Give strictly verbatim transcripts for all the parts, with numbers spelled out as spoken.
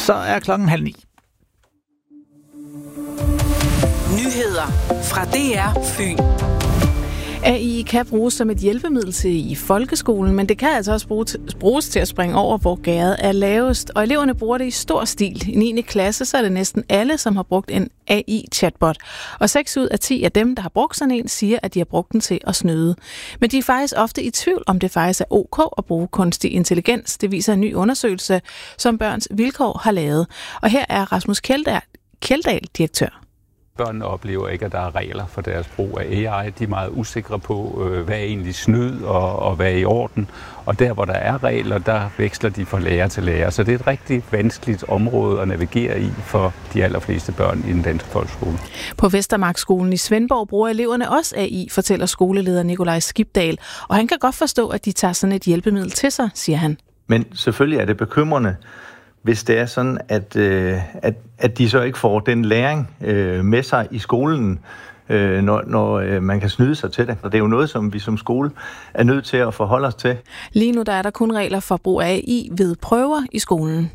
Så er klokken halv ni. Nyheder fra D R Fyn. A I kan bruges som et hjælpemiddel til i folkeskolen, men det kan altså også bruges til at springe over, hvor gærdet er lavest. Og eleverne bruger det i stor stil. I niende klasse så er det næsten alle, som har brugt en A I-chatbot. Og seks ud af ti af dem, der har brugt sådan en, siger, at de har brugt den til at snyde. Men de er faktisk ofte i tvivl, om det faktisk er ok at bruge kunstig intelligens. Det viser en ny undersøgelse, som Børns Vilkår har lavet. Og her er Rasmus Kjeldahl, direktør. Børnene oplever ikke, at der er regler for deres brug af A I. De er meget usikre på, hvad er egentlig snyd og, og hvad er i orden. Og der, hvor der er regler, der veksler de fra lærer til lærer. Så det er et rigtig vanskeligt område at navigere i for de allerfleste børn i den danske folkeskole. På Vestermarkskolen i Svendborg bruger eleverne også A I, fortæller skoleleder Nikolaj Skibdal. Og han kan godt forstå, at de tager sådan et hjælpemiddel til sig, siger han. Men selvfølgelig er det bekymrende, hvis det er sådan, at, øh, at, at de så ikke får den læring øh, med sig i skolen, øh, når, når øh, man kan snyde sig til det. Og det er jo noget, som vi som skole er nødt til at forholde os til. Lige nu der er der kun regler for brug af A I ved prøver i skolen.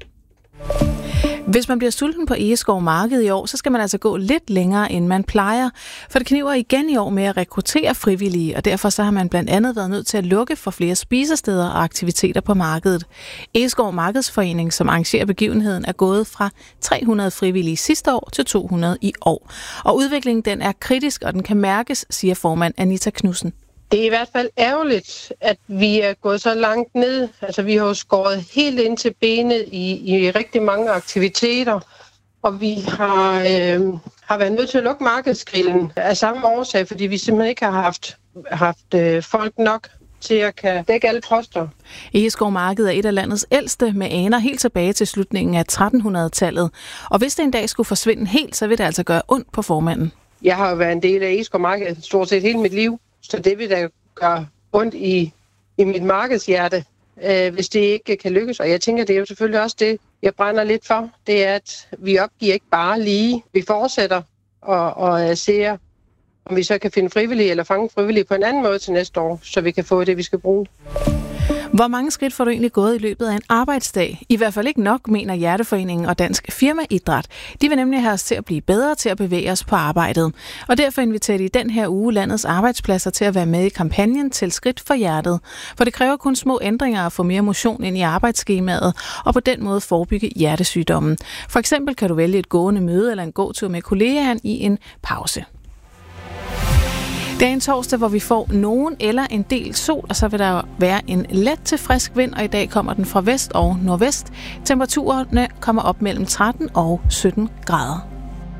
Hvis man bliver sulten på Egeskov Marked i år, så skal man altså gå lidt længere, end man plejer. For det kniber igen i år med at rekruttere frivillige, og derfor så har man blandt andet været nødt til at lukke for flere spisesteder og aktiviteter på markedet. Egeskov Markedsforening, som arrangerer begivenheden, er gået fra tre hundrede frivillige sidste år til to hundrede i år. Og udviklingen den er kritisk, og den kan mærkes, siger formand Anita Knudsen. Det er i hvert fald ærgerligt, at vi er gået så langt ned. Altså, vi har jo skåret helt ind til benet i, i rigtig mange aktiviteter, og vi har, øh, har været nødt til at lukke markedsgrillen af samme årsag, fordi vi simpelthen ikke har haft, haft øh, folk nok til at kan dække alle poster. Egeskov Marked er et af landets ældste med aner helt tilbage til slutningen af tretten hundrede-tallet. Og hvis det en dag skulle forsvinde helt, så vil det altså gøre ondt på formanden. Jeg har jo været en del af Egeskov Marked stort set hele mit liv. Så det vil da gøre ondt i, i mit markedshjerte, øh, hvis det ikke kan lykkes. Og jeg tænker, det er jo selvfølgelig også det, jeg brænder lidt for. Det er, at vi opgiver ikke bare lige. Vi fortsætter og, og ser, om vi så kan finde frivillige eller fange frivillige på en anden måde til næste år, så vi kan få det, vi skal bruge. Hvor mange skridt får du egentlig gået i løbet af en arbejdsdag? I hvert fald ikke nok, mener Hjerteforeningen og Dansk Firmaidræt. De vil nemlig have os til at blive bedre til at bevæge os på arbejdet. Og derfor inviterer de i den her uge landets arbejdspladser til at være med i kampagnen til Skridt for Hjertet. For det kræver kun små ændringer at få mere motion ind i arbejdsskemaet, og på den måde forebygge hjertesygdommen. For eksempel kan du vælge et gående møde eller en gåtur med kollegaen i en pause. Det er en torsdag, hvor vi får nogen eller en del sol, og så vil der være en let til frisk vind, og i dag kommer den fra vest og nordvest. Temperaturerne kommer op mellem tretten og sytten grader.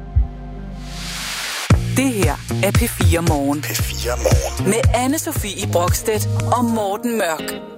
Det her er P fire Morgen. P fire Morgen. Med Anne Sofie Brokstedt og Morten Mørk.